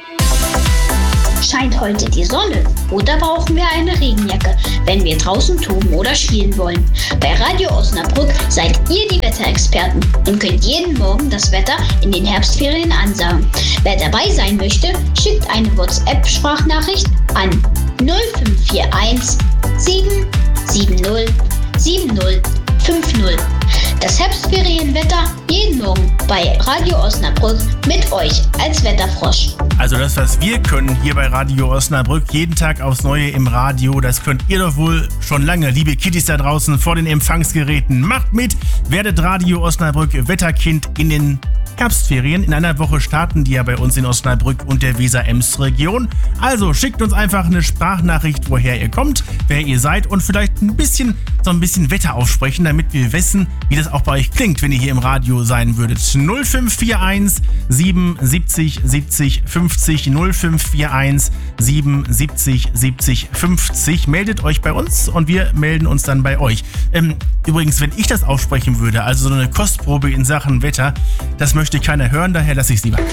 Scheint heute die Sonne oder brauchen wir eine Regenjacke, wenn wir draußen toben oder spielen wollen? Bei Radio Osnabrück seid ihr die Wetterexperten und könnt jeden Morgen das Wetter in den Herbstferien ansagen. Wer dabei sein möchte, schickt eine WhatsApp-Sprachnachricht an 0541 770 7050. Das Herbstferienwetter jeden Morgen bei Radio Osnabrück mit euch als Wetterfrosch. Also das, was wir können hier bei Radio Osnabrück, jeden Tag aufs Neue im Radio, das könnt ihr doch wohl schon lange, liebe Kitties da draußen vor den Empfangsgeräten. Macht mit, werdet Radio Osnabrück Wetterkind in den Herbstferien. In einer Woche starten die ja bei uns in Osnabrück und der Weser-Ems-Region. Also schickt uns einfach eine Sprachnachricht, woher ihr kommt, wer ihr seid und vielleicht so ein bisschen Wetter aufsprechen, damit wir wissen, wie das auch bei euch klingt, wenn ihr hier im Radio sein würdet. 0541 77 70 50 0541 77 70 50. Meldet euch bei uns und wir melden uns dann bei euch. Übrigens, wenn ich das aussprechen würde, also so eine Kostprobe in Sachen Wetter, das möchte keiner hören, daher lasse ich es lieber.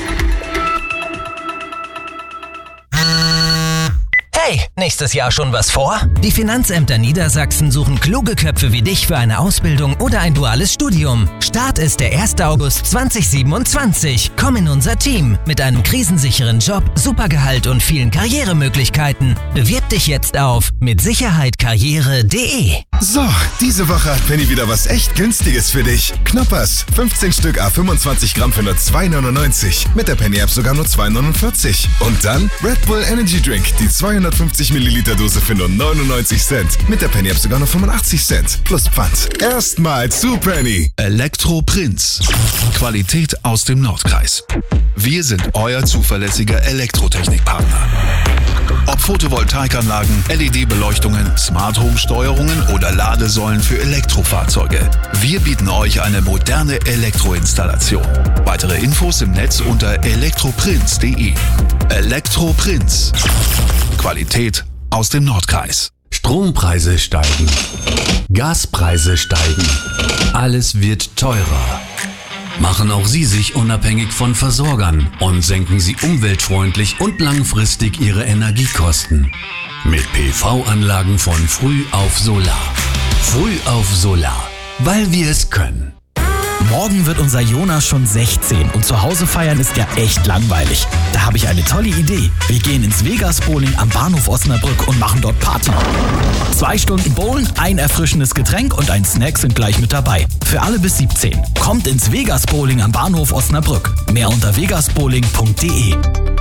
Hey, nächstes Jahr schon was vor? Die Finanzämter Niedersachsen suchen kluge Köpfe wie dich für eine Ausbildung oder ein duales Studium. Start ist der 1. August 2027. Komm in unser Team mit einem krisensicheren Job, Supergehalt und vielen Karrieremöglichkeiten. Bewirb dich jetzt auf mitsicherheitkarriere.de. So, diese Woche hat Penny wieder was echt Günstiges für dich. Knoppers, 15 Stück à 25 Gramm für nur 2,99. Mit der Penny-App sogar nur 2,49. Und dann Red Bull Energy Drink, die 250 Milliliter Dose für nur 99 Cent. Mit der Penny-App sogar nur 85 Cent. Plus Pfand. Erstmal zu Penny. Elektro Prinz. Qualität aus dem Nordkreis. Wir sind euer zuverlässiger Elektrotechnikpartner. Ob Photovoltaikanlagen, LED-Beleuchtungen, Smart Home-Steuerungen oder Ladesäulen für Elektrofahrzeuge. Wir bieten euch eine moderne Elektroinstallation. Weitere Infos im Netz unter elektroprinz.de. Elektro Prinz. Qualität aus dem Nordkreis. Strompreise steigen. Gaspreise steigen. Alles wird teurer. Machen auch Sie sich unabhängig von Versorgern und senken Sie umweltfreundlich und langfristig Ihre Energiekosten. Mit PV-Anlagen von Früh auf Solar. Früh auf Solar, weil wir es können. Morgen wird unser Jonas schon 16 und zu Hause feiern ist ja echt langweilig. Da habe ich eine tolle Idee. Wir gehen ins Vegas Bowling am Bahnhof Osnabrück und machen dort Party. 2 Stunden Bowlen, ein erfrischendes Getränk und ein Snack sind gleich mit dabei. Für alle bis 17. Kommt ins Vegas Bowling am Bahnhof Osnabrück. Mehr unter vegasbowling.de.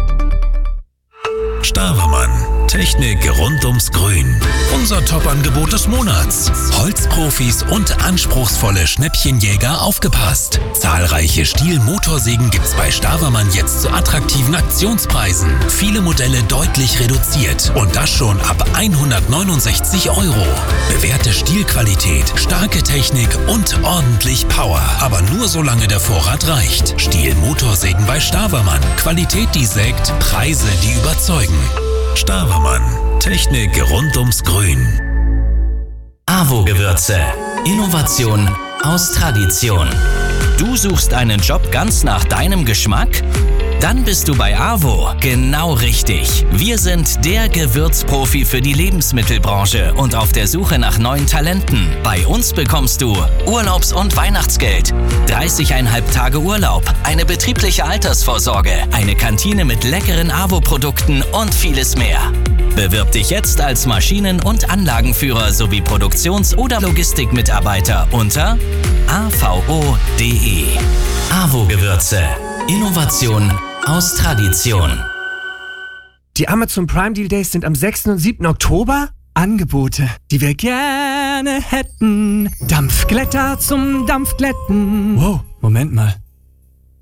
Stavermann. Technik rund ums Grün. Unser Top-Angebot des Monats. Holzprofis und anspruchsvolle Schnäppchenjäger aufgepasst. Zahlreiche Stihl-Motorsägen gibt's bei Stavermann jetzt zu attraktiven Aktionspreisen. Viele Modelle deutlich reduziert und das schon ab 169 €. Bewährte Stihlqualität, starke Technik und ordentlich Power. Aber nur solange der Vorrat reicht. Stihl-Motorsägen bei Stavermann. Qualität, die sägt, Preise, die überzeugen. Stavermann. Technik rund ums Grün. AWO-Gewürze. Innovation aus Tradition. Du suchst einen Job ganz nach deinem Geschmack? Dann bist du bei AWO genau richtig. Wir sind der Gewürzprofi für die Lebensmittelbranche und auf der Suche nach neuen Talenten. Bei uns bekommst du Urlaubs- und Weihnachtsgeld, 30,5 Tage Urlaub, eine betriebliche Altersvorsorge, eine Kantine mit leckeren AWO-Produkten und vieles mehr. Bewirb dich jetzt als Maschinen- und Anlagenführer sowie Produktions- oder Logistikmitarbeiter unter avo.de. AWO-Gewürze. Innovation aus Tradition. Die Amazon Prime Deal Days sind am 6. und 7. Oktober. Angebote, die wir gerne hätten. Dampfglätter zum Dampfglätten. Wow, Moment mal.